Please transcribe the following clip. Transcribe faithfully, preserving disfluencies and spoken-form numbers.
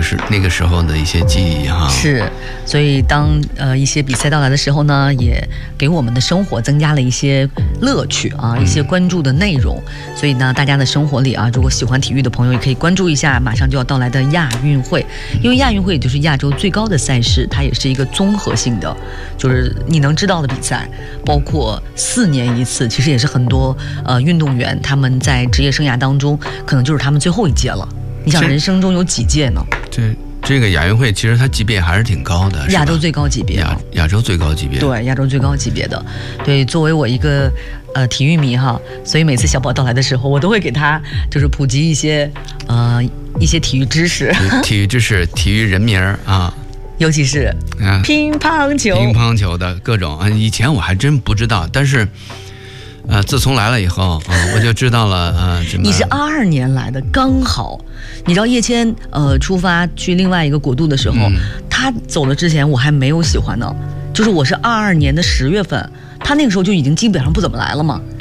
是那个时候的一些记忆哈。 是，所以当呃一些比赛到来的时候呢，也给我们的生活增加了一些乐趣啊，一些关注的内容。嗯、所以呢，大家的生活里啊，如果喜欢体育的朋友，也可以关注一下马上就要到来的亚运会，因为亚运会也就是亚洲最高的赛事，它也是一个综合性的，就是你能知道的比赛，包括四年一次，其实也是很多呃运动员他们在职业生涯当中，可能就是他们最后一届了。你想人生中有几届呢？ 这这个亚运会其实它级别还是挺高的， 亚洲最高级别， 亚亚洲最高级别， 对，亚洲最高级别的。对，作为我一个呃体育迷哈，所以每次小宝到来的时候，我都会给他就是普及一些呃一些体育知识， 体育知识、体育人名啊。 尤其是啊， 乒乓球、 乒乓球的各种啊，以前我还真不知道，但是，呃，自从来了以后啊、呃，我就知道了啊。呃、 你是二二年来的，刚好，你知道叶谦呃出发去另外一个国度的时候，嗯、他走了之前我还没有喜欢呢，就是我是二二年的十月份，他那个时候就已经基本上不怎么来了嘛。